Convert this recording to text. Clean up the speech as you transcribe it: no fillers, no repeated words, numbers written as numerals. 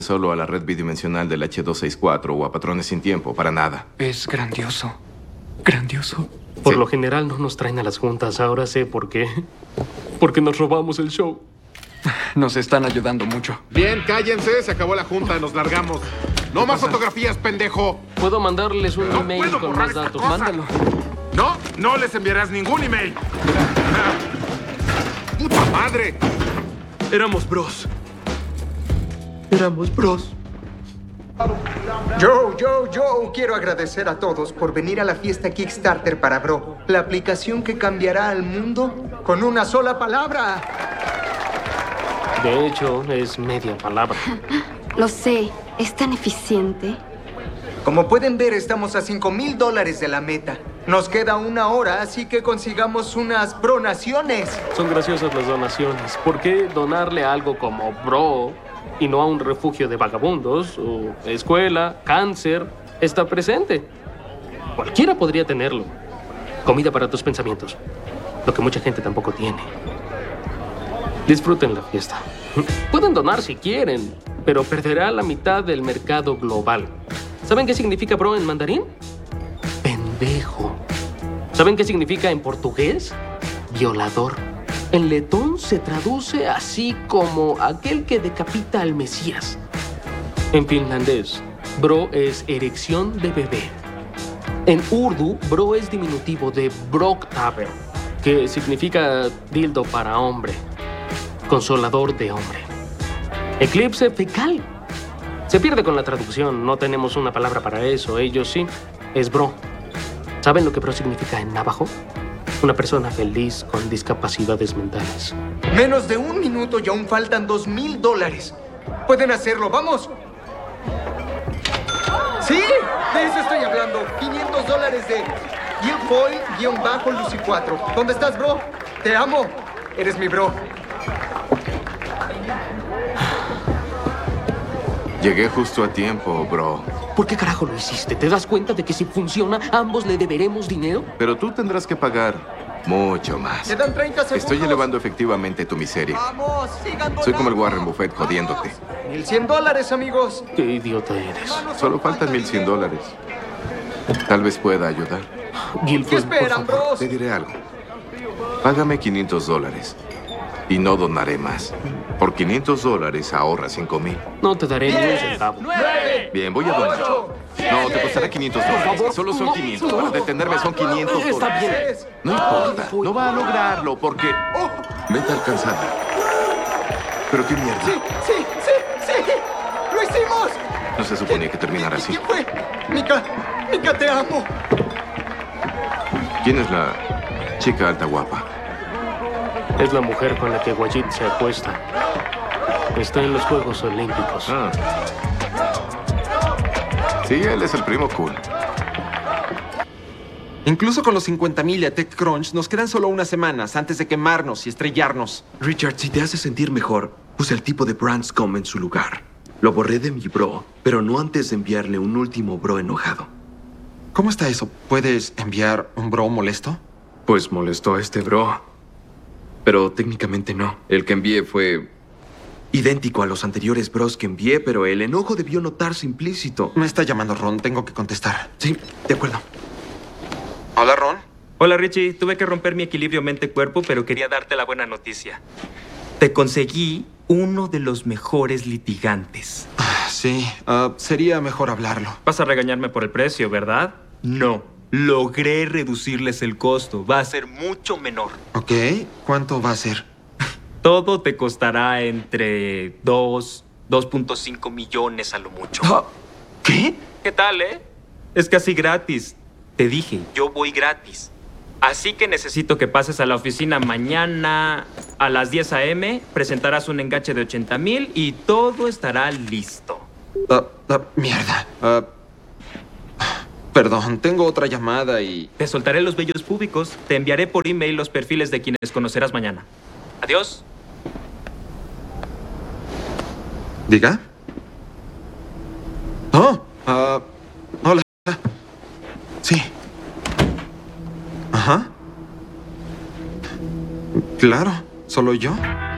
solo a la red bidimensional del H264 o a patrones sin tiempo, para nada. Es grandioso. Grandioso. Por lo general no nos traen a las juntas, ahora sé por qué. Porque nos robamos el show. Nos están ayudando mucho. Bien, cállense, se acabó la junta, nos largamos. No más fotografías, pendejo. Puedo mandarles un email puedo con borrar más esta datos. cosa. Mándalo. No les enviarás ningún email. ¡Puta madre! Éramos bros. Éramos bros. Yo quiero agradecer a todos por venir a la fiesta Kickstarter para Bro, la aplicación que cambiará al mundo con una sola palabra. De hecho, es media palabra. Lo sé, es tan eficiente. Como pueden ver, estamos a $5,000 de la meta. Nos queda 1 hora, así que consigamos unas bronaciones. Son graciosas las donaciones. ¿Por qué donarle algo como Bro y no a un refugio de vagabundos o escuela, cáncer? Está presente. Cualquiera podría tenerlo. Comida para tus pensamientos. Lo que mucha gente tampoco tiene. Disfruten la fiesta. Pueden donar si quieren, pero perderá la mitad del mercado global. ¿Saben qué significa bro en mandarín? Pendejo. ¿Saben qué significa en portugués? Violador. En letón se traduce así como aquel que decapita al Mesías. En finlandés, bro es erección de bebé. En urdu, bro es diminutivo de broktaber, que significa dildo para hombre, consolador de hombre. Eclipse fecal. Se pierde con la traducción, no tenemos una palabra para eso, ellos sí. Es bro. ¿Saben lo que bro significa en navajo? Una persona feliz con discapacidades mentales. Menos de 1 minuto y aún faltan $2,000. Pueden hacerlo, vamos. Sí, de eso estoy hablando. $500 de Guilfoyle-Lucy4. ¿Dónde estás, bro? Te amo. Eres mi bro. Llegué justo a tiempo, bro. ¿Por qué carajo lo hiciste? ¿Te das cuenta de que si funciona, ambos le deberemos dinero? Pero tú tendrás que pagar mucho más. Quedan 30 segundos. Estoy elevando efectivamente tu miseria. Vamos, sigan Soy como el donando. Warren Buffett jodiéndote. $1,100, amigos. Qué idiota eres. Solo faltan $1,100. Tal vez pueda ayudar. ¿Qué Guilford, por esperan, favor. bros? Te diré algo. Págame $500 y no donaré más. Por $500 ahorra $5,000. No te daré ni un centavo. Bien, voy a donar. No, te costará $500. Solo son 500. Para detenerme son $500. Está bien. No importa. No va a lograrlo porque... Meta alcanzada. Pero qué mierda. Sí. ¡Lo hicimos! No se suponía que terminara así. ¿Quién fue? Mika, te amo. ¿Quién es la chica alta guapa? Es la mujer con la que Wajid se acuesta. Está en los Juegos Olímpicos. Ah. Sí, él es el primo cool. Incluso con los 50,000 a TechCrunch, nos quedan solo unas semanas antes de quemarnos y estrellarnos. Richard, si te hace sentir mejor, puse al tipo de Branscombe en su lugar. Lo borré de mi bro, pero no antes de enviarle un último bro enojado. ¿Cómo está eso? ¿Puedes enviar un bro molesto? Pues molestó a este bro. Pero técnicamente no. El que envié fue... Idéntico a los anteriores bros que envié, pero el enojo debió notarse implícito. Me está llamando Ron, tengo que contestar. Sí, de acuerdo. Hola, Ron. Hola Richie, tuve que romper mi equilibrio mente-cuerpo, pero quería darte la buena noticia. Te conseguí uno de los mejores litigantes. Sí, sería mejor hablarlo. Vas a regañarme por el precio, ¿verdad? No. Logré reducirles el costo. Va a ser mucho menor. Ok, ¿cuánto va a ser? Todo te costará entre 2.5 millones a lo mucho. ¿Qué? ¿Qué tal, Es casi gratis. Te dije, yo voy gratis. Así que necesito que pases a la oficina mañana a las 10 a.m., presentarás un enganche de 80,000 y todo estará listo. Mierda. Perdón, tengo otra llamada y... Te soltaré los vellos públicos. Te enviaré por email los perfiles de quienes conocerás mañana. Adiós. ¿Diga? Oh, hola. Sí. Ajá. Claro, ¿solo yo?